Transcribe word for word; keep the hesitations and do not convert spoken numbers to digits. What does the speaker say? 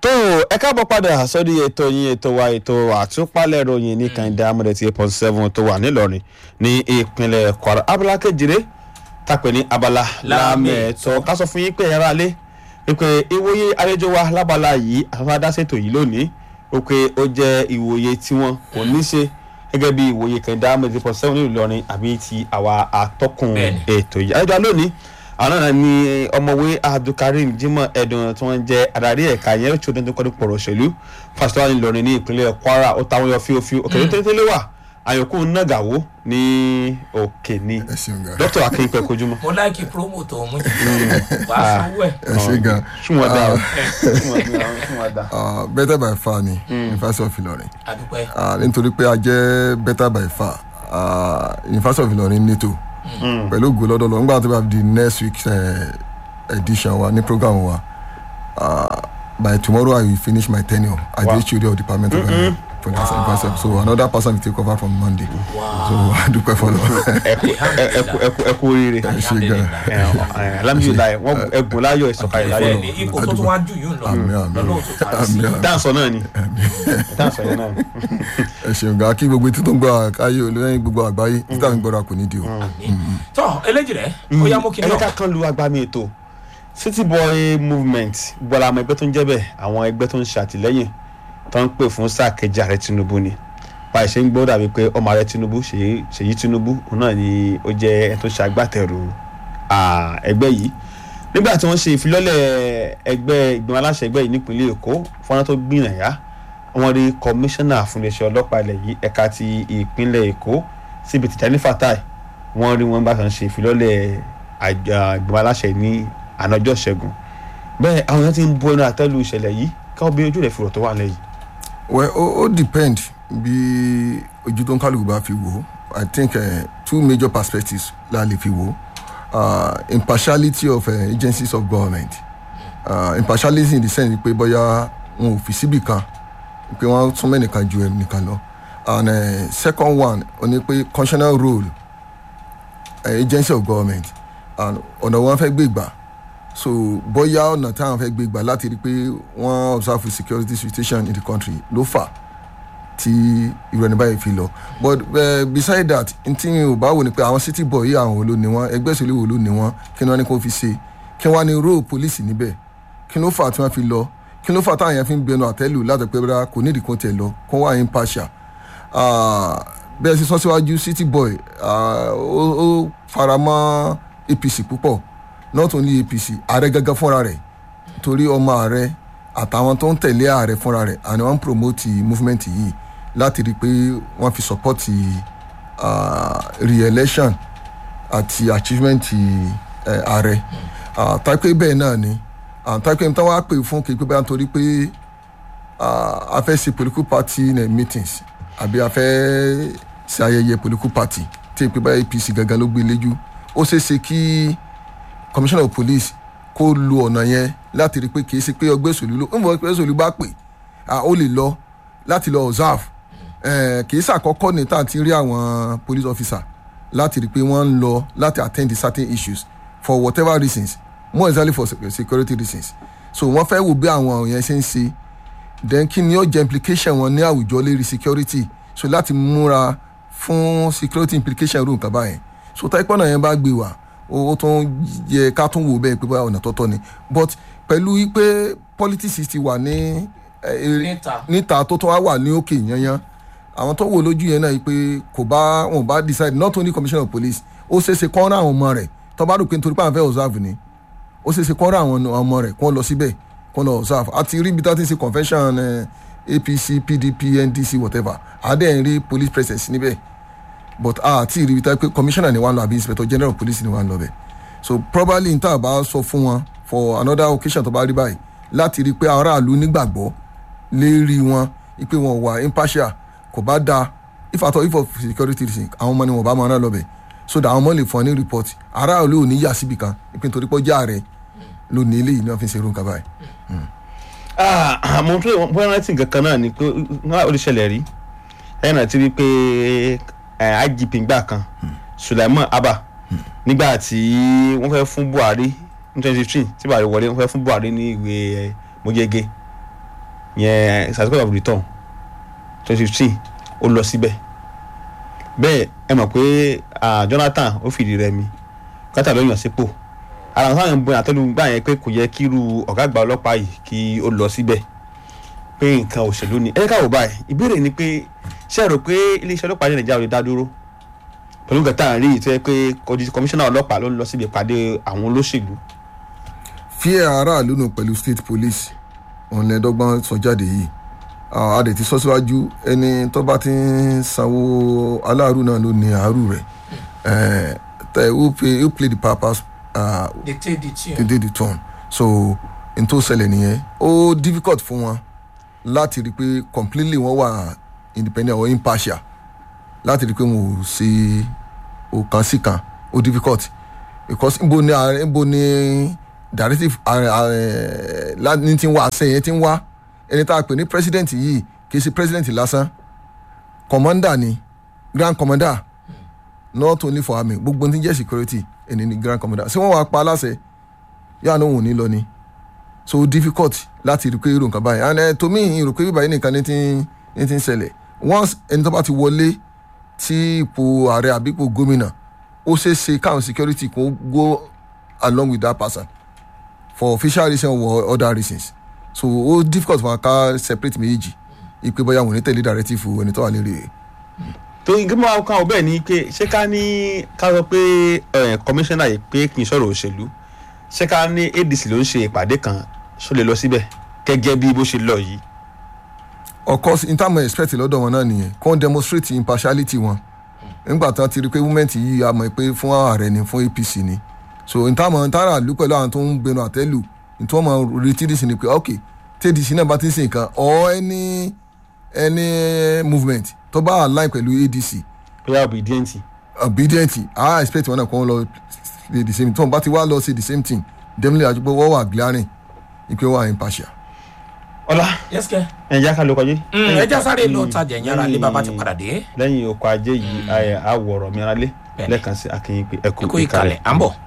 tó ẹ káàbọ̀ padà sórí ètò yín ètò wa ètò àtúpalẹ̀ ìròyìn ní kàńdà amúdẹ̀tì eight point seven tó wà nílọrin ní ìpínlẹ̀ Kwara abala kejìlé tàpẹ́ ní abala lámẹ̀ẹ́tọ́ ká sọ fún yín pé ẹ̀rọ alẹ́ wípé ìwòye àlejò wa lábala yìí àtúntà dáṣètò yìí lónìí wípé ó jẹ́ ìwòye tí wọ́n kò ní ṣe gẹ́gẹ́ bí ìwòye kàńdà amúdẹ̀tì eight point seven ní ìlọrin àbí ti àwa atọ́kùn ètò yìí àlejò lónìí àwọn náà ni ọmọwé Abdulkareem Jimoh Edun tí wọ́n jẹ́ adarí ẹ̀ka yẹn ló ti ọdún tó kọ́ ní pọ̀rọ̀ òṣèlú fásitì wa nílọrin ní ìpínlẹ̀ Kwara ó táwọn yọ fíofío òkèlè tẹ́lẹ̀ wà àyòkù nàgàwó ní òkè ní dókítà akínpẹ̀ kojúmọ́. mo láìkí promo tó mú jù wá sanwó ẹ̀. ẹ ṣe gan ṣùgbọ́n dá o ṣùgbọ́n dá. better by far ni University of Ilorin àdúpẹ́. nítorí pé a jẹ́ better by far University of Ilorin nítò pẹ̀lú ògo lọ́dọ̀ lọ nígbà tó bá di next week uh, edition wa ní program wa uh, by tomorrow I will finish my tenure as the H O D of department of mm-hmm. wow. So another person will take over from Monday. Wow. So I do quite follow. Ẹkú oríire. Alhamdulillah wọn ẹgùn láyọ̀ ìsọ̀kalẹ̀ láyọ̀. Ipò tó tún wá jù yóò lọ. Lọ́nà tó parí sí. Dáǹsọ̀ náà ni. Dáǹsọ̀ yẹn náà ni. Ẹ ṣeun ga kí gbogbo títún gbọ́ àkáyé olóyìn gbogbo àgbáyé títà ń gbọ́dọ̀ kò ní di o. Tọ́ eléjì rẹ̀ ó yá mú kí n náà. Ẹ̀ka kan lu agbami ètò City Boy Movement gbọ́dọ̀ àwọn ẹgbẹ́ tó ń jẹ́ bẹ́ẹ̀ àwọn ẹgbẹ́ tó ń ṣàtìlẹ́yìn tó ń pè fún sáà kejì ààrẹ Tinubu ni báyìí ṣe ń gbọ́ dàbí pé ọmọ ààrẹ Tinubu Ṣèyí Tinubu òun náà ni ó jẹ́ ẹni tó ṣe agbátẹrù ẹgbẹ́ yìí nígbà tí wọ́n ṣe ìfilọ́lẹ̀ ẹgbẹ́ ìgbìmọ̀ aláṣẹ ẹgbẹ́ yìí nípínlẹ̀ Èkó fọ́nrán tó gbìyànjá wọ́n rí kọmíṣánná fún iléeṣẹ́ ọlọ́pàá ilẹ̀ yìí ẹ̀ka ti ìpínlẹ̀ Èkó síbi Tijani Fatai wọ́n rí wọn bá kan ṣe ìfilọ́lẹ̀ ìgbìmọ̀ aláṣẹ ní ànájọ́ ṣẹ́gun bẹ́ẹ̀ àwọn yẹn ti ń bu ẹnu àtẹ́lu ìṣẹ̀lẹ̀ yìí káwọn bí ojú rẹ̀ fi rọ̀ tó wà lẹ́yìn. well ó ó depend bí ojú tó ń kálukú bá fi wò I think uh, two major perspectives la lè fi wò uh, impartiality of uh, agencies of government uh, impartiality in the sense pé bóyá wọn ò fi síbì kan pé wọ́n tún mẹ́nìkan ju ẹnìkan lọ and uh, second one ó ní pé constitutional role uh, agency of government and ọ̀nà wọn fẹ́ gbé gbà so bóyá ọ̀nà táwọn fẹ́ gbé gbà láti rí i pé wọ́n observe security situation in the country ló fà tí ìrọ̀lẹ́ báyìí fi lọ but uh, beside that ntí mi ò bá wò ni pé àwọn City Boy yìí àwọn wo ló ní wọn ẹgbẹ́ ìṣòlè wo ló ní wọn kí ni wọ́n ní kó fi ṣe kí wọ́n á ní role police níbẹ̀ kí ló fà tí wọ́n fi lọ kí ló fà táwọn yẹn fi ń bẹnu àtẹ́lù láti pé bẹ́ẹ̀ kò nídìí kó tẹ̀ lọ kó wá impartial bẹ́ẹ̀ sì sọ síwájú City Boy ó fara mọ́ A P C púpọ̀ not only A P C ààrẹ gẹ́gẹ́ fúnra rẹ̀ torí ọmọ ààrẹ àtàwọn tó ń tẹ̀lé ààrẹ fúnra rẹ̀ àni wọ́n ń promote movement yìí láti rí i pé wọ́n fi support uh, re-election àti achievement ààrẹ uh, táìpé bẹ́ẹ̀ náà ni táìpé tí wọ́n á pè fún kí pé báyà nítorí pé a fẹ́ ṣe political party meetings àbí a fẹ́ ṣe ayẹyẹ political party tí pé báyà A P C gẹ́gẹ́ ló gbé léjú ó ṣeé ṣe kí commissioner of police kó lu ọ̀nà yẹn láti rí i pé kì í ṣe pé ọgbẹ́ òṣèlú ló ń bọ̀ ọgbẹ́ òṣèlú bá pè ó lè lọ láti lọ observe kì í ṣàkọ́kọ́ ní tá à ti rí àwọn police officer láti rí i pé wọ́n ń lọ láti attend to certain issues for whatever reasons more exactly for security reasons so wọ́n fẹ́ wò bí àwọn yẹn ṣe ń ṣe then kí ni ó jẹ́ implication wọn ní àwùjọ lérí security so láti múra fún security implication irú nǹkan báyẹn so táìpọ́ náà yẹn bá gbé wá ó tún yẹ ká tún wò bẹ́ẹ̀ pé báyọ̀ ọ̀nà tọ́tọ́ ni but pẹ̀lú pé politics ti wà ní níta tó tún wá wà ní òkè yanyan àwọn tó wò lójú yẹn náà yìí pé kò bá wọn bá decide not only commissioner of police ó ṣeéṣe kọ́ ọ́nà àwọn ọmọ rẹ̀ tó bá rò pé nítorí pé àwọn fẹ́ observe ni ó ṣeéṣe kọ́ ọ́nà àwọn ọmọ rẹ̀ kó lọ síbẹ̀ kó lọ observe àti rí ibi tá a ti ṣe convention A P C P D P N D C whatever àdéhùn rí police presence níbẹ̀ but ah ti rí wípé commissioner ni wọ́n lọ àbí inspector general of police ni wọ́n lọ bẹ̀ so probably n ta bá sọ fún wọn for another occasion tó bá rí báyìí láti rí pé aráàlú nígbàgbọ́ lérí wọn pé wọn wà impartial kò bá dáa if at all if of security reason àwọn ọmọ ni wọn bá máa rán lọ bẹ̀ so that àwọn ọmọ lè fún ọ ní report aráàlú ò ní yà síbi kan ìpín torí pé ọjà rẹ ló ní eléyìí ní wọn fi ń ṣe irú nǹkan báyìí. àmọ́ tó wọ́n rántí nǹkan kan náà ni pé wọ́n ò ṣẹlẹ̀ rí ẹ̀yìn náà ti rí pé I G P gbà kan Sulaiman Abba nígbà tí wọ́n fẹ́ fún Buhari ní twenty fifteen tí Buhari wọlé wọ́n fẹ́ fún Buhari ní ìwé mojege yẹn certificate of return twenty fifteen ó lọ síbẹ̀ bẹ́ẹ̀ ẹ mọ̀ pé Jonathan ó fìdí rẹmi kátà ló yàn sípò ara àwọn sáwọn ìbọn àtẹnugbà yẹn pé kò yẹ kíru ọ̀gá àgbà ọlọ́pàá yìí kí ó lọ síbẹ̀ pé nǹkan òṣèlú ni ẹ káwọ báyìí ìbéèrè ni pé ṣé ẹ rò pé iléeṣẹ́ ọlọ́pàá ní Nàìjíríà ò lè dá dúró pẹ̀lú nǹkan tá à ń rí ìtọ́ ẹ pé kọmíṣánná ọlọ́pàá ló ń lọ síbi ìpàdé àwọn olóṣèlú. fíẹ́ aráàlú nù pẹ̀lú state police òun lẹ́ẹ̀dọ́gbọ́n sọ jáde yìí a dẹ̀ ti sọ síwájú ẹni tó bá ti ń sanwó aláàrú náà ló ní àárú rẹ̀ who play who play the purpose uh, dictate the tune dictate the tone so n tó ṣẹlẹ̀ nìyẹn ó difficult fún wọn láti rí i pé completely wọ́n wà independent or impartial láti rí i pé wọn ò ṣe òkan sí kan ó difficult because nbo ni nbo ni directive ní ti ń wá sẹ́yìn ti ń wá ẹni tá a pè ní president yìí kì í ṣe president lásán commander ni grand commander not only for army gbogbo ní jẹ́ security ẹni ni grand commander ṣé wọ́n wá pa aláṣẹ yóò àná òun ní lọ ni so difficult láti rí i pé irú nǹkan báyìí and uh, to me irú pé bíbáyìí nìkan ní ti ní ti ń ṣẹlẹ̀ once ẹni tó bá ti wọlé tí ipò ààrẹ àbí ipò gómìnà ó ṣeé ṣe káwọn security kò go along with that person for official reasons or other reasons so ó difficult for ká separate méjì ipe bóyá wọn ò ní tẹ̀lé directive ẹni tó wà lérí. tó ìgbìmọ̀ àwọn kan ọbẹ̀ ni pé ṣé ká ní ká sọ pé kọmíṣánná yìí pé kì í sọ̀rọ̀ òṣèlú ṣé ká ní A D C ló ń ṣe ìpàdé kan ṣó lè lọ síbẹ̀ gẹ́gẹ́ bí bó ṣe lọ yìí. of course in terms of expect lọ́dọ̀ wọn náà nìyẹn kò demonstrate impartiality wọn nígbà tí wọ́n ti rí pé movement yìí a mọ̀ pé fún ààrẹ ni fún A P C ni so in terms of tara lù pẹ̀lú àwọn tó ń gbẹnu àtẹ́lù ní tí wọ́n máa retí dì sí ni pé ok tí A D C náà bá ti ń ṣe nǹkan or any any movement tó bá align pẹ̀lú A D C. bóyá obedient. obedient I expect wọn náà kó lọ ṣe the same thing tí wọ́n bá ti wá lọ ṣe the same thing definitely àjùpọ̀ wọ́n wà glaring ìpè wọ́n wà impartial. ọlá yes kẹ. ẹ jẹ́ ká ló kọjú. ẹ já sáré lọ tajà ẹ̀yìn ara lé bàbá ti padà dé. lẹ́yìn oko ajé yìí àwọ̀rọ̀ mi ara lé lẹ́ẹ̀kan sí akínyìn pé ẹ kú ìkàlẹ̀ à ń bọ̀.